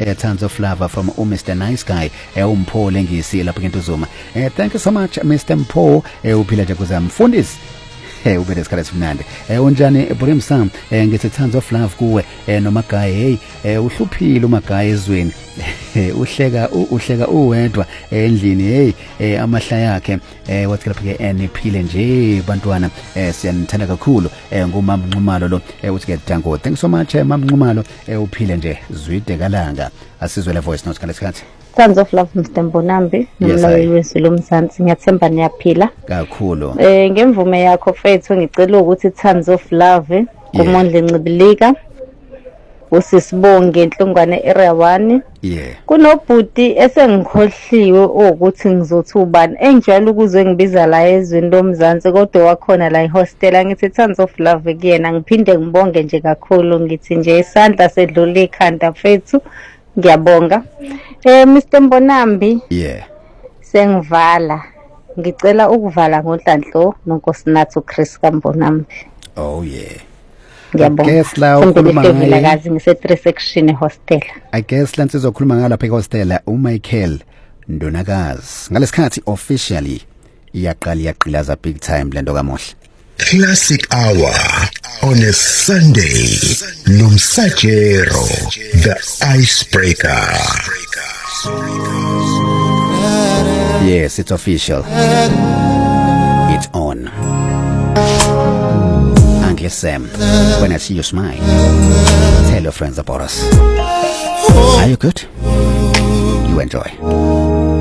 Tons of love from Mr. Nice Guy uMpho Lengisi lapha eNtuzuma. Thank you so much Mr. Mpho uphila nje kuzami mfundisi ubele isikhathi simnandi unjani Brim Sam ngithi tons of love kuwe noMagayi uhluphile uMagayi ezweni uhleka uwedwa endlini amahla yakhe wathi lapha ke eniphile nje bantwana siyanithanda kakhulu ngumama Nxumalo lo uthi ke dango. Thank you so much mama Nxumalo uphile nje zwide kalanga asizwe le voice note ngalesikhathi. Tons of love Mr. Mbonambi nomlayi wezulu umzansi ngiyathemba niyaphila kakhulu ngemvume yakho mfethu ngicela ukuthi tons of love kuMondle Ncibilika usisibonge enhlungwane area 1 kunobhuti esengikhohliwe ukuthi ngizothi ubani engijwayele ukuzwe ngibiza la ezweni lomzansi kodwa wakhona la ehostel ngithi tons of love kuyena ngiphinde ngibonge nje kakhulu ngithi nje isandla sedlula ikhanda mfethu ngiyabonga Mr. Mbonambi sengivala ngicela ukuvala ngoNhlanhlo noNkosinathi uChris kaMbonambi. Ngiyabonga. Guess la ukhuluma ngayo ngise 3 section hostel. I guess la sizokhuluma ngala lapha ehostel uMichael Ndonakazi ngalesikhathi officially iyaqala big time lento kaMohle. Classic Hour on a Sunday. Nomsajero, the icebreaker. Yes, it's official. It's on. Uncle Sam, when I see you smile, tell your friends about us. Are you good? You enjoy.